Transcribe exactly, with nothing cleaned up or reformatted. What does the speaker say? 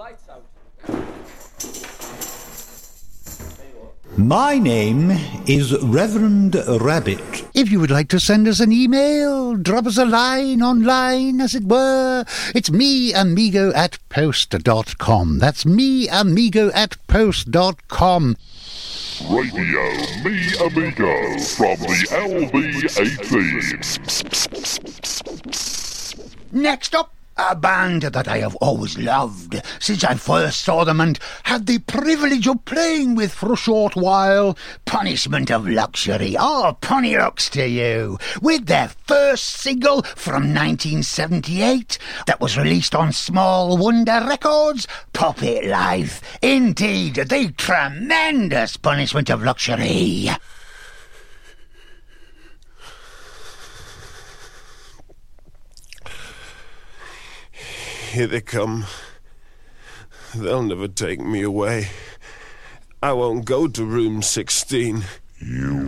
lights out. My name is Reverend Rabbit. If you would like to send us an email, drop us a line online, as it were, it's meamigo at post dot com. That's meamigo at post dot com. Radio Me Amigo from the L B eighteen. Next up, a band that I have always loved since I first saw them and had the privilege of playing with for a short while. Punishment of Luxury. Oh, punny looks to you. With their first single from nineteen seventy-eight that was released on Small Wonder Records, Puppet Life. Indeed, the tremendous Punishment of Luxury. Here they come. They'll never take me away. I won't go to room sixteen. You